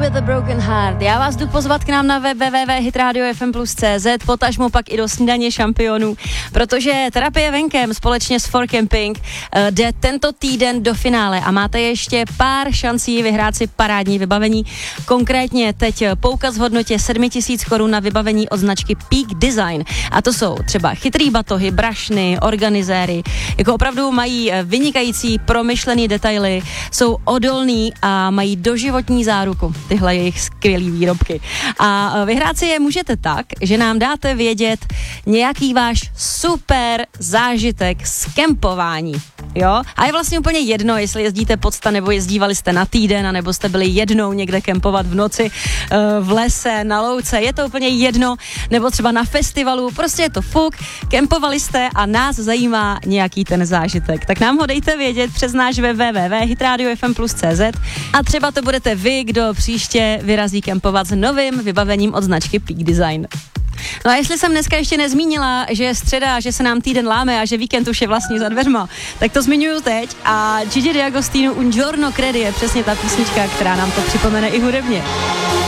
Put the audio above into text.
with a Broken Heart. Já vás jdu pozvat k nám na web www.hitradio.fm+cz, potažmo pak i do snídaně šampionů, protože Terapie venkem společně s For Camping jde tento týden do finále a máte ještě pár šancí vyhrát si parádní vybavení. Konkrétně teď poukaz v hodnotě 7 000 korun na vybavení od značky Peak Design. A to jsou třeba chytrý batohy, brašny, organizéry. Jako opravdu mají vynikající promyšlený detaily, jsou odolný a mají doživotní záruku, tyhle jejich skvělý výrobky. A vyhrát si je můžete tak, že nám dáte vědět nějaký váš super zážitek z kempování. Jo? A je vlastně úplně jedno, jestli jezdíte pod sta, nebo jezdívali jste na týden, anebo jste byli jednou někde kempovat v noci, v lese, na louce, je to úplně jedno, nebo třeba na festivalu, prostě je to fuk, kempovali jste a nás zajímá nějaký ten zážitek. Tak nám ho dejte vědět přes náš www.hitradio.fm+cz a třeba to budete vy, kdo příště vyrazí kempovat s novým vybavením od značky Peak Design. No a jestli jsem dneska ještě nezmínila, že je středa, že se nám týden láme a že víkend už je vlastně za dveřma, tak to zmiňuju teď a Gigi D'Agostino Un giorno credi je přesně ta písnička, která nám to připomene i hudebně.